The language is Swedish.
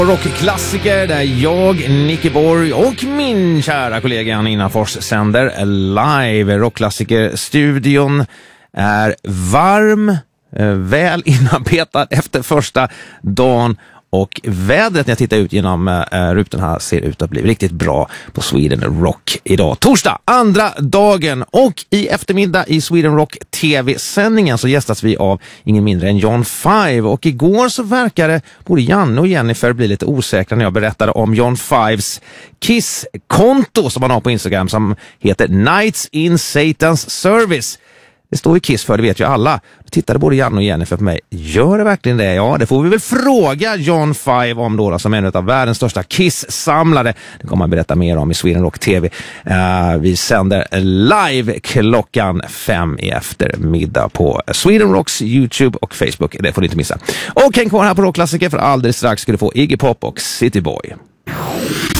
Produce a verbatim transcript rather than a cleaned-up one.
Rockklassiker där jag, Nicky Borg och min kära kollega Anina Fors sänder live. Rockklassiker-studion är varm, väl inarbetad efter första dagen. Och vädret när jag tittar ut genom äh, rutan här ser ut att bli riktigt bra på Sweden Rock idag. Torsdag, andra dagen, och i eftermiddag i Sweden Rock tv-sändningen så gästas vi av ingen mindre än John Five. Och igår så verkade både Janne och Jennifer bli lite osäkra när jag berättade om John Fives Kiss-konto som han har på Instagram som heter Nights in Satan's Service. Det står ju Kiss för, det vet ju alla. Då tittade både Janne och Jennifer på mig. Gör det verkligen det? Ja, det får vi väl fråga John Five om då, som är en av världens största Kiss-samlare. Det kommer man berätta mer om i Sweden Rock T V. Uh, vi sänder live klockan fem i eftermiddag på Sweden Rocks YouTube och Facebook. Det får ni inte missa. Och häng kvar här på Rockklassiker för alldeles strax ska du få Iggy Pop och City Boy.